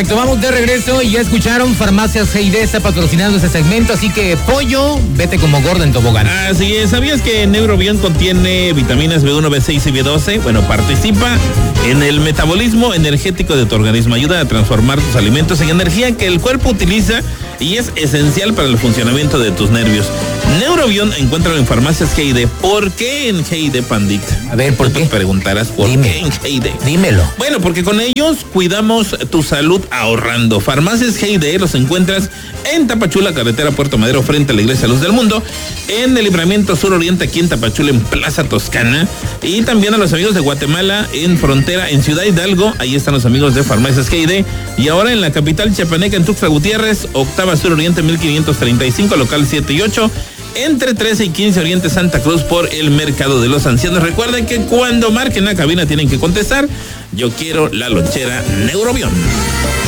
Correcto, vamos de regreso y ya escucharon, Farmacias GID está patrocinando este segmento, así que pollo, vete como gordo en tobogán. Así es, ¿sabías que Neurobion contiene vitaminas B1, B6 y B12? Bueno, participa en el metabolismo energético de tu organismo, ayuda a transformar tus alimentos en energía que el cuerpo utiliza y es esencial para el funcionamiento de tus nervios. Neurobion encuéntralo en Farmacias GID. ¿Por qué en GID, Pandita? A ver, ¿por qué? Te preguntarás por qué en GID. Dímelo. Bueno, porque con ellos cuidamos tu salud ahorrando. Farmacias GID los encuentras en Tapachula, carretera Puerto Madero, frente a la Iglesia Luz del Mundo, en el Libramiento Sur Oriente, aquí en Tapachula, en Plaza Toscana, y también a los amigos de Guatemala, en frontera, en Ciudad Hidalgo, ahí están los amigos de Farmacias GID, y ahora en la capital chiapaneca, en Tuxtla Gutiérrez, octava Sur Oriente, 1535, local 7 y 8, entre 13 y 15 Oriente Santa Cruz, por el Mercado de los Ancianos. Recuerden que cuando marquen la cabina tienen que contestar: yo quiero la lonchera Neurobion.